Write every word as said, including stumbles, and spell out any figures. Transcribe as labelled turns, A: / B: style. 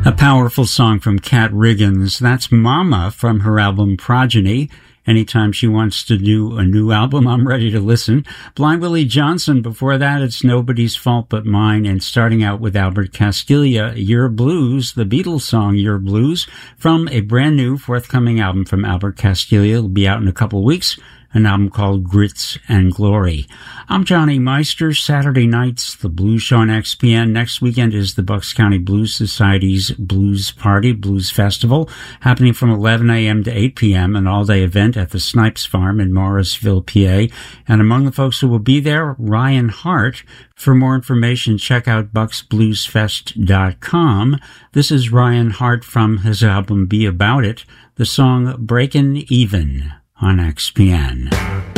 A: A powerful song from Kat Riggins. That's Mama from her album Progeny. Anytime she wants to do a new album, I'm ready to listen. Blind Willie Johnson. Before that, it's Nobody's Fault But Mine. And starting out with Albert Castiglia, Your Blues, the Beatles song Your Blues, from a brand new forthcoming album from Albert Castiglia. It'll be out in a couple of weeks. An album called Grits and Glory. I'm Johnny Meister. Saturday nights, the Blues Show on X P N. Next weekend is the Bucks County Blues Society's Blues Party, Blues Festival, happening from eleven a.m. to eight p.m., an all-day event at the Snipes Farm in Morrisville, P A. And among the folks who will be there, Ryan Hart. For more information, check out bucks blues fest dot com. This is Ryan Hart from his album Be About It, the song Breakin' Even on X P N.